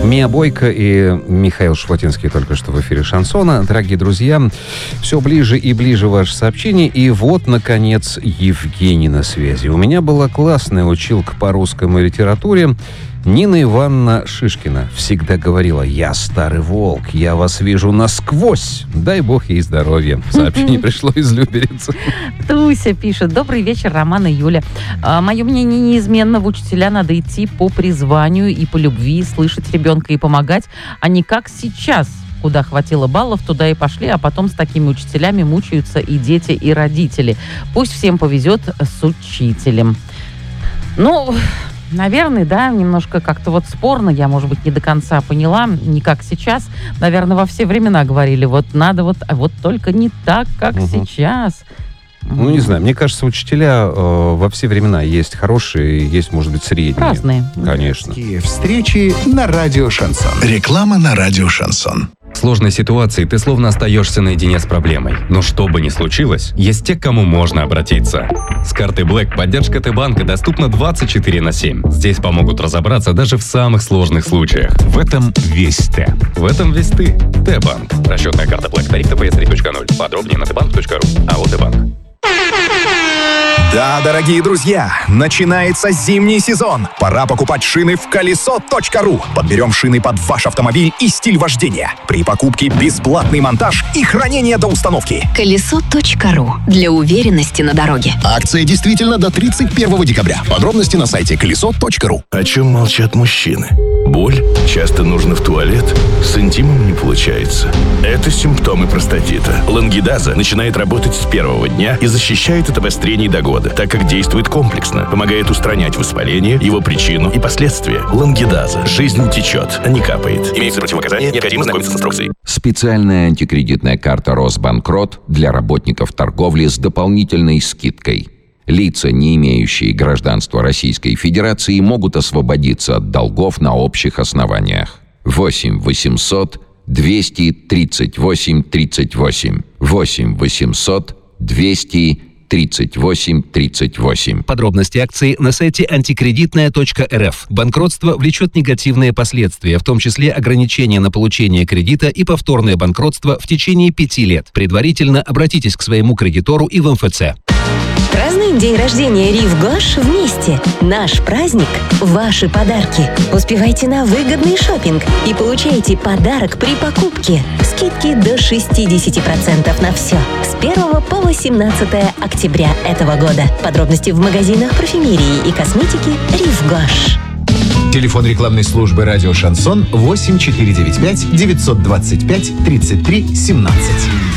Мия Бойко и Михаил Шафутинский только что в эфире «Шансона». Дорогие друзья, все ближе и ближе ваше сообщение. И вот, наконец, Евгений на связи. У меня была классная училка по русскому литературе Нина Ивановна Шишкина. Всегда говорила: «Я старый волк, я вас вижу насквозь». Дай бог ей здоровья. Сообщение пришло из Люберец. Туся пишет: добрый вечер, Роман и Юля. Мое мнение неизменно: в учителя надо идти по призванию и по любви, слышать ребенка и помогать, а не как сейчас. Куда хватило баллов, туда и пошли, а потом с такими учителями мучаются и дети, и родители. Пусть всем повезет с учителем. Ну, наверное, да, немножко как-то вот спорно, я, может быть, не до конца поняла, не как сейчас. Наверное, во все времена говорили: вот надо вот только не так, как сейчас. Ну, не знаю, мне кажется, учителя во все времена есть хорошие, есть, может быть, средние. Разные. Конечно. Встречи на радио «Шансон». Реклама на радио «Шансон». В сложной ситуации ты словно остаешься наедине с проблемой. Но что бы ни случилось, есть те, к кому можно обратиться. С картой Black поддержка Т-банка доступна 24/7. Здесь помогут разобраться даже в самых сложных случаях. В этом весь Т. В этом весь ты. Т-банк. Расчетная карта Black. Тариф ТПС 3.0. Подробнее на tbank.ru. АО Т-банк. Да, дорогие друзья, начинается зимний сезон. Пора покупать шины в колесо.ру. Подберем шины под ваш автомобиль и стиль вождения. При покупке бесплатный монтаж и хранение до установки. Колесо.ру. Для уверенности на дороге. Акция действительно до 31 декабря. Подробности на сайте колесо.ру. О чем молчат мужчины? Боль? Часто нужно в туалет? С интимом не получается. Это симптомы простатита. Лангидаза начинает работать с первого дня и защищает от обострений до года, так как действует комплексно, помогает устранять воспаление, его причину и последствия. Лангидаза. Жизнь течет, а не капает. Имеются противопоказания, необходимо знакомиться с инструкцией. Специальная антикредитная карта «Росбанкрот» для работников торговли с дополнительной скидкой. Лица, не имеющие гражданства Российской Федерации, могут освободиться от долгов на общих основаниях. 8 800 238 38. 8 800 238 38. Подробности акции на сайте антикредитная.рф. Банкротство влечет негативные последствия, в том числе ограничения на получение кредита и повторное банкротство в течение 5 лет. Предварительно обратитесь к своему кредитору и в МФЦ. Празднуем день рождения Рив Гош вместе. Наш праздник – ваши подарки. Успевайте на выгодный шопинг и получайте подарок при покупке. Скидки до 60% на все. С 1 по 18 октября этого года. Подробности в магазинах парфюмерии и косметики Рив Гош. Телефон рекламной службы «Радио Шансон» 8495 925 33 17.